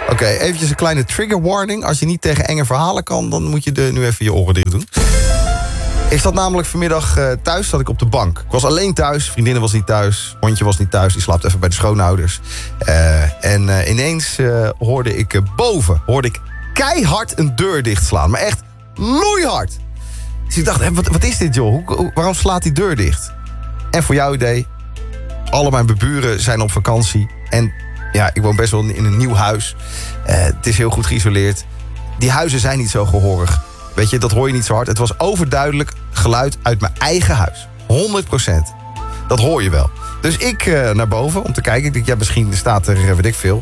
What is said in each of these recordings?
Oké, eventjes een kleine trigger warning. Als je niet tegen enge verhalen kan, dan moet je nu even je oren dicht doen. Ik zat namelijk vanmiddag thuis, zat ik op de bank. Ik was alleen thuis, vriendinnen was niet thuis, hondje was niet thuis, die slaapt even bij de schoonouders. Ineens hoorde ik boven keihard een deur dichtslaan, maar echt loeihard. Dus ik dacht, wat is dit joh, waarom slaat die deur dicht? En voor jouw idee, alle mijn buren zijn op vakantie en ja, ik woon best wel in een nieuw huis. Het is heel goed geïsoleerd. Die huizen zijn niet zo gehoorig. Weet je, dat hoor je niet zo hard. Het was overduidelijk geluid uit mijn eigen huis. 100%. Dat hoor je wel. Dus ik naar boven om te kijken. Ik denk, ja, misschien staat er, weet ik veel...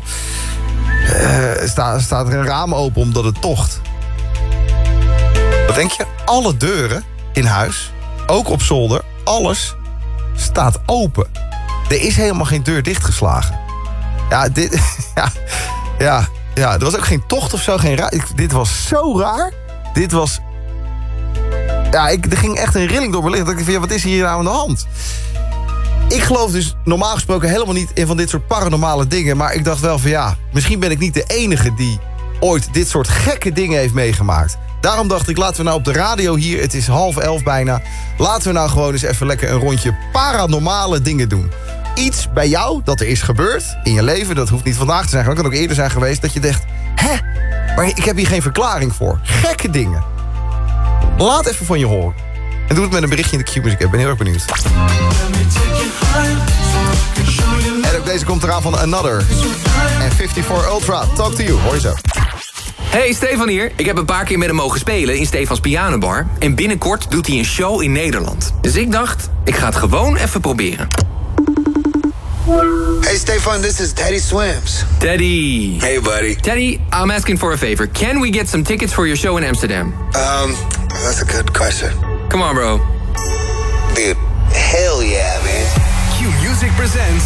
staat er een raam open omdat het tocht. Wat denk je? Alle deuren in huis, ook op zolder, alles staat open. Er is helemaal geen deur dichtgeslagen. Ja, dit... ja, er was ook geen tocht of zo. Dit was zo raar. Dit was... Ja, er ging echt een rilling door mijn lichaam. Ik dacht, ja, wat is hier nou aan de hand? Ik geloof dus normaal gesproken helemaal niet in van dit soort paranormale dingen. Maar ik dacht wel van ja, misschien ben ik niet de enige die ooit dit soort gekke dingen heeft meegemaakt. Daarom dacht ik, laten we nou op de radio hier, het is 10:30 bijna. Laten we nou gewoon eens even lekker een rondje paranormale dingen doen. Iets bij jou dat er is gebeurd in je leven, dat hoeft niet vandaag te zijn, dat kan ook eerder zijn geweest, dat je dacht, maar ik heb hier geen verklaring voor. Gekke dingen. Laat even van je horen. En doe het met een berichtje in de Q-Music app. Ik ben heel erg benieuwd. En ook deze komt eraan van Another. En 54 Ultra. Talk to you. Hoor je zo. Hey, Stefan hier. Ik heb een paar keer met hem mogen spelen in Stefans Pianobar. En binnenkort doet hij een show in Nederland. Dus ik dacht, ik ga het gewoon even proberen. Hey Stefan, this is Teddy Swims. Teddy. Hey buddy. Teddy, I'm asking for a favor. Can we get some tickets for your show in Amsterdam? That's a good question. Come on, bro. Dude, hell yeah, man. Q Music presents